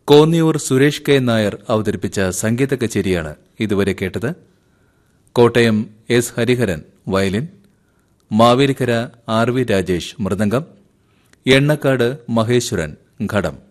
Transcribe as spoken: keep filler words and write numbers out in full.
Konniyoor Suresh K Nair അവതരിപ്പിച്ച സംഗീത കച്ചേരിയാണ് ഇതുവരെ കേട്ടത്. Kottayam S Hariharan violin, Mavelikkara R V Rajesh mridangam, Ennakkad Maheshwaran ഘടം.